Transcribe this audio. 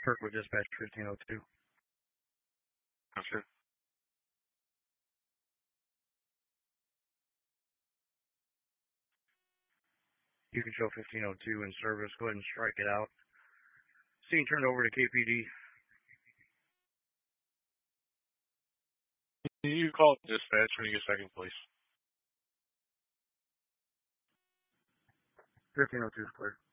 Kirkwood Dispatch 1502. That's good. You can show 1502 in service. Go ahead and strike it out. Scene turned over to KPD. Can you call dispatch when you get a second, please? 1502 is clear.